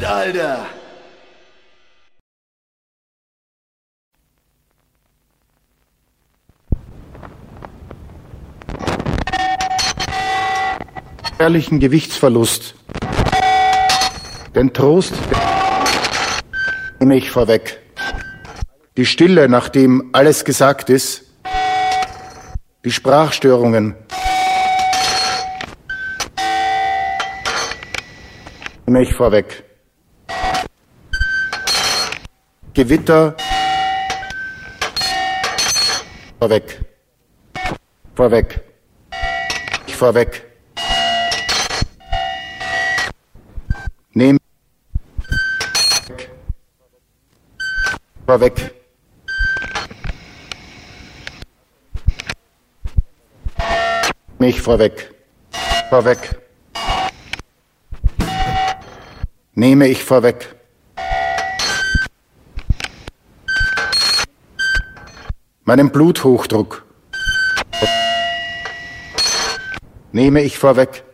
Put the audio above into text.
Shit, Alter! Ehrlichen Gewichtsverlust. Den Trost nehme ich vorweg. Die Stille, nachdem alles gesagt ist. Die Sprachstörungen nehme ich vorweg. Gewitter vorweg. Vorweg. Vorweg. Nehm vorweg. Mich vorweg. Vorweg. Nehme ich vorweg. Meinen Bluthochdruck nehme ich vorweg.